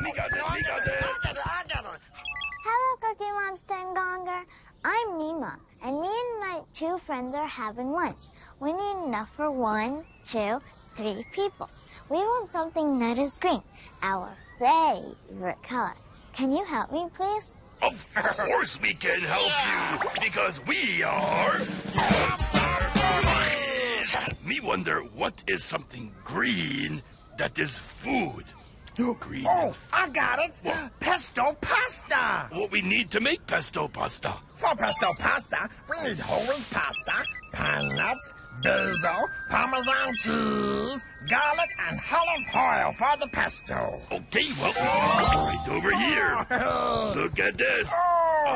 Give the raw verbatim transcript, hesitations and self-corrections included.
We got it, we got it. I got it, I got it. Hello, Cookie Monster and Gonger. I'm Nima, and me and my two friends are having lunch. We need enough for one, two, three people. We want something that is green, our favorite color. Can you help me, please? Of course we can help you, because we are... We wonder what is something green that is food. Green Oh, is I got it. What? Pesto pasta. what we need to make pesto pasta. For pesto pasta, we need whole wheat pasta, pine nuts, basil, Parmesan cheese, garlic, and olive oil for the pesto. Okay, well, right over here. Look at this. Oh.